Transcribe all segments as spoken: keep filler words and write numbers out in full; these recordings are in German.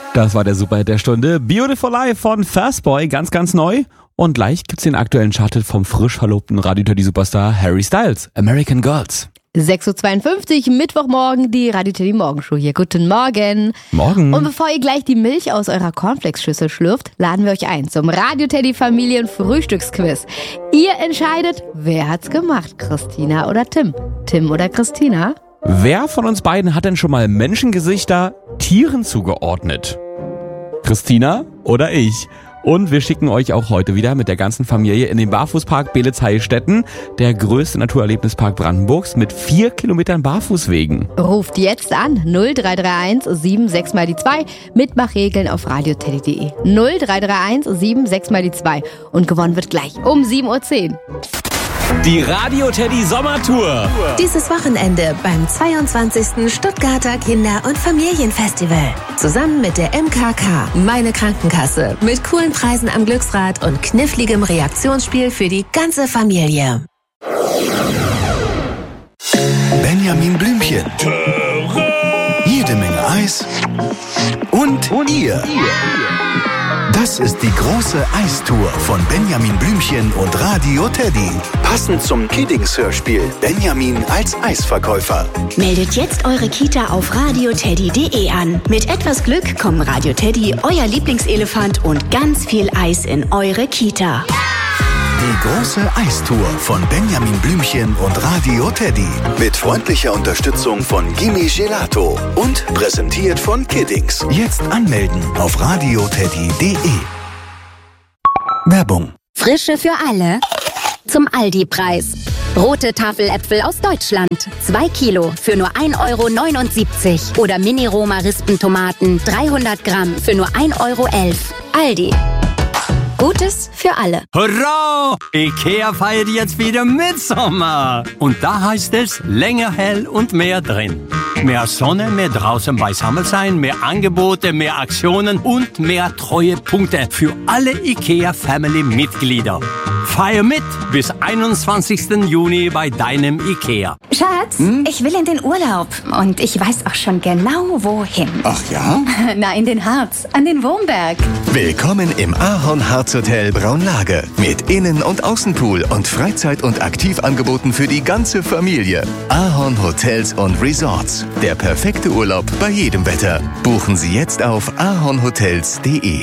Das war der Superhit der Stunde. Beautiful Life von Fastboy, ganz, ganz neu. Und gleich gibt's den aktuellen Charttipp vom frisch verlobten Radio-Teddy-Superstar Harry Styles, American Girls. sechs Uhr zweiundfünfzig, Mittwochmorgen, die Radio-Teddy Morgenshow hier. Guten Morgen. Morgen. Und bevor ihr gleich die Milch aus eurer Cornflakes-Schüssel schlürft, laden wir euch ein zum Radio-Teddy-Familien-Frühstücksquiz. Ihr entscheidet, wer hat's gemacht, Christina oder Tim? Tim oder Christina? Wer von uns beiden hat denn schon mal Menschengesichter Tieren zugeordnet? Christina oder ich? Und wir schicken euch auch heute wieder mit der ganzen Familie in den Barfußpark Beelitz-Heilstätten, der größte Naturerlebnispark Brandenburgs mit vier Kilometern Barfußwegen. Ruft jetzt an null drei drei eins sieben sechs mal die zwei, Mitmachregeln auf radioteddy punkt de. null drei drei eins sieben sechs mal die zwei und gewonnen wird gleich um sieben Uhr zehn. Die Radio-Teddy Sommertour. Dieses Wochenende beim zweiundzwanzigsten Stuttgarter Kinder- und Familienfestival. Zusammen mit der M K K, meine Krankenkasse, mit coolen Preisen am Glücksrad und kniffligem Reaktionsspiel für die ganze Familie. Benjamin Blümchen. Jede Menge Eis. Und, und ihr. Das ist die große Eistour von Benjamin Blümchen und Radio Teddy. Passend zum Kiddings-Hörspiel Benjamin als Eisverkäufer. Meldet jetzt eure Kita auf radioteddy punkt de an. Mit etwas Glück kommen Radio Teddy, euer Lieblingselefant und ganz viel Eis in eure Kita. Die große Eistour von Benjamin Blümchen und Radio Teddy. Mit freundlicher Unterstützung von Gimme Gelato. Und präsentiert von Kiddings. Jetzt anmelden auf radioteddy punkt de. Werbung. Frische für alle zum Aldi-Preis. Rote Tafeläpfel aus Deutschland. zwei Kilo für nur ein Euro neunundsiebzig. Oder Mini-Roma-Rispentomaten dreihundert Gramm für nur ein Euro elf. Aldi. Gutes für alle. Hurra! Ikea feiert jetzt wieder Mitsommer. Und da heißt es länger hell und mehr drin. Mehr Sonne, mehr draußen beisammen sein, mehr Angebote, mehr Aktionen und mehr Treuepunkte für alle Ikea-Family-Mitglieder. Feier mit bis einundzwanzigsten Juni bei deinem Ikea. Schatz, hm? ich will in den Urlaub und ich weiß auch schon genau wohin. Ach ja? Na, in den Harz, an den Wurmberg. Willkommen im Ahorn Harz Hotel Braunlage mit Innen- und Außenpool und Freizeit- und Aktivangeboten für die ganze Familie. Ahorn Hotels und Resorts. Der perfekte Urlaub bei jedem Wetter. Buchen Sie jetzt auf ahornhotels punkt de.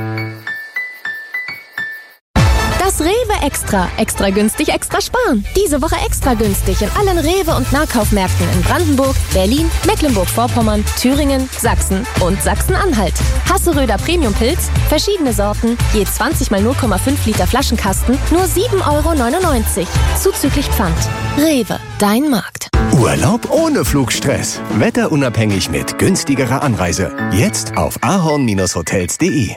Das Rewe Extra. Extra günstig, extra sparen. Diese Woche extra günstig in allen Rewe- und Nahkaufmärkten in Brandenburg, Berlin, Mecklenburg-Vorpommern, Thüringen, Sachsen und Sachsen-Anhalt. Hasseröder Premium-Pilz, verschiedene Sorten, je zwanzig mal null Komma fünf Liter Flaschenkasten, nur sieben Euro neunundneunzig. Zuzüglich Pfand. Rewe, dein Markt. Urlaub ohne Flugstress. Wetterunabhängig mit günstigerer Anreise. Jetzt auf ahorn hotels punkt de.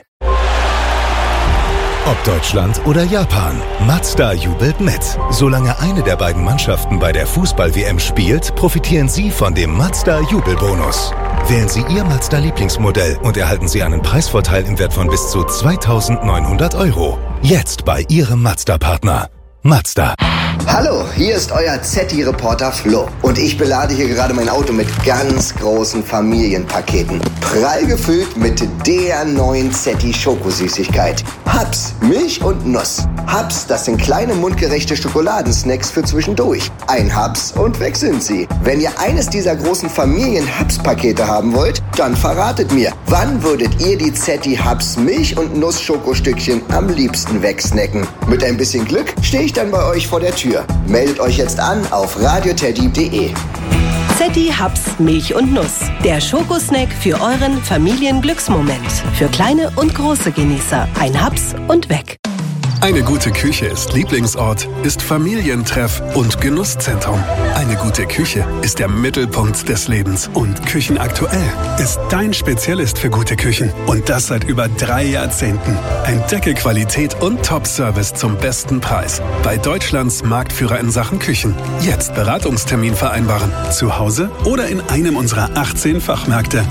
Ob Deutschland oder Japan, Mazda jubelt mit. Solange eine der beiden Mannschaften bei der Fußball-W M spielt, profitieren Sie von dem Mazda-Jubelbonus. Wählen Sie Ihr Mazda-Lieblingsmodell und erhalten Sie einen Preisvorteil im Wert von bis zu zweitausendneunhundert Euro. Jetzt bei Ihrem Mazda-Partner. Mazda. Hallo, hier ist euer Zetti-Reporter Flo. Und ich belade hier gerade mein Auto mit ganz großen Familienpaketen. Prall gefüllt mit der neuen Zetti-Schokosüßigkeit. Haps, Milch und Nuss. Haps, das sind kleine mundgerechte Schokoladensnacks für zwischendurch. Ein Haps und weg sind sie. Wenn ihr eines dieser großen Familien-Haps-Pakete haben wollt, dann verratet mir, wann würdet ihr die Zetti-Haps Milch- und Nuss-Schokostückchen am liebsten wegsnacken? Mit ein bisschen Glück stehe ich dann bei euch vor der Tür. Meldet euch jetzt an auf radioteddy punkt de. Zetti Haps Milch und Nuss. Der Schokosnack für euren Familienglücksmoment. Für kleine und große Genießer. Ein Haps und weg. Eine gute Küche ist Lieblingsort, ist Familientreff und Genusszentrum. Eine gute Küche ist der Mittelpunkt des Lebens. Und Küchenaktuell ist dein Spezialist für gute Küchen. Und das seit über drei Jahrzehnten. Entdecke Qualität und Top-Service zum besten Preis. Bei Deutschlands Marktführer in Sachen Küchen. Jetzt Beratungstermin vereinbaren. Zu Hause oder in einem unserer achtzehn Fachmärkte.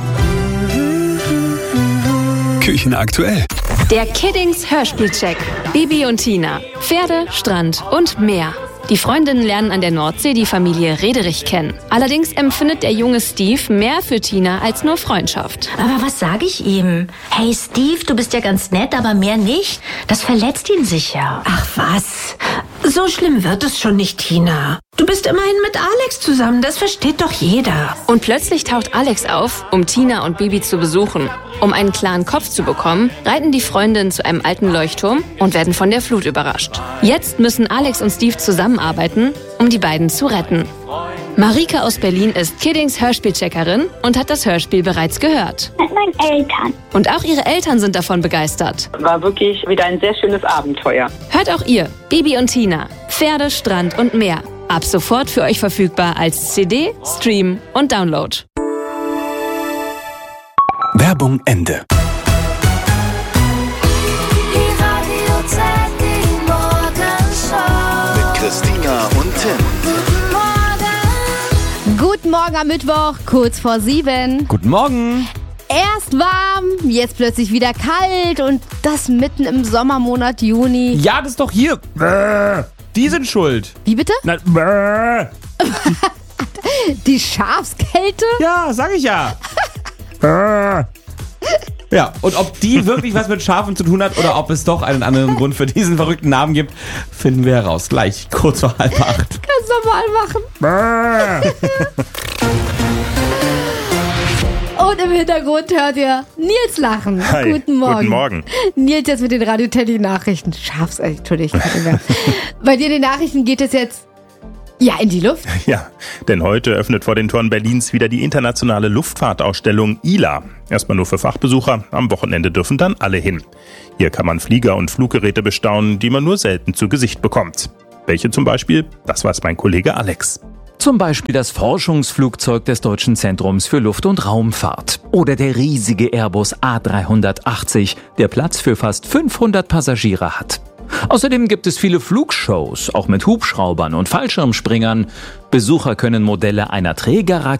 Küchenaktuell. Der Kiddings Hörspielcheck. Bibi und Tina. Pferde, Strand und mehr. Die Freundinnen lernen an der Nordsee die Familie Rederich kennen. Allerdings empfindet der junge Steve mehr für Tina als nur Freundschaft. Aber was sage ich ihm? Hey Steve, du bist ja ganz nett, aber mehr nicht. Das verletzt ihn sicher. Ach was, so schlimm wird es schon nicht, Tina. Du bist immerhin mit Alex zusammen, das versteht doch jeder. Und plötzlich taucht Alex auf, um Tina und Bibi zu besuchen. Um einen klaren Kopf zu bekommen, reiten die Freundinnen zu einem alten Leuchtturm und werden von der Flut überrascht. Jetzt müssen Alex und Steve zusammenarbeiten, um die beiden zu retten. Marika aus Berlin ist Kiddings Hörspielcheckerin und hat das Hörspiel bereits gehört. Mit meinen Eltern. Und auch ihre Eltern sind davon begeistert. War wirklich wieder ein sehr schönes Abenteuer. Hört auch ihr, Bibi und Tina, Pferde, Strand und Meer. Ab sofort für euch verfügbar als C D, Stream und Download. Werbung Ende. Mit Christina und Tim. Guten Morgen am Mittwoch, kurz vor sieben. Guten Morgen. Erst warm, jetzt plötzlich wieder kalt und das mitten im Sommermonat Juni. Ja, das ist doch hier. Die sind schuld. Wie bitte? Na, Die Schafskälte? Ja, sag ich ja. Ja, und ob die wirklich was mit Schafen zu tun hat oder ob es doch einen anderen Grund für diesen verrückten Namen gibt, finden wir heraus. Gleich, kurz vor halb acht. Kannst du mal machen. Und im Hintergrund hört ihr Nils lachen. Hi, guten Morgen. Guten Morgen. Nils jetzt mit den Radio Teddy Nachrichten. Schafs, äh, Entschuldigung. Bei dir in den Nachrichten geht es jetzt ja in die Luft. Ja, denn heute öffnet vor den Toren Berlins wieder die internationale Luftfahrtausstellung I L A. Erstmal nur für Fachbesucher, am Wochenende dürfen dann alle hin. Hier kann man Flieger und Fluggeräte bestaunen, die man nur selten zu Gesicht bekommt. Welche zum Beispiel? Das weiß mein Kollege Alex. Zum Beispiel das Forschungsflugzeug des Deutschen Zentrums für Luft- und Raumfahrt. Oder der riesige Airbus A dreihundertachtzig, der Platz für fast fünfhundert Passagiere hat. Außerdem gibt es viele Flugshows, auch mit Hubschraubern und Fallschirmspringern. Besucher können Modelle einer Trägerrakete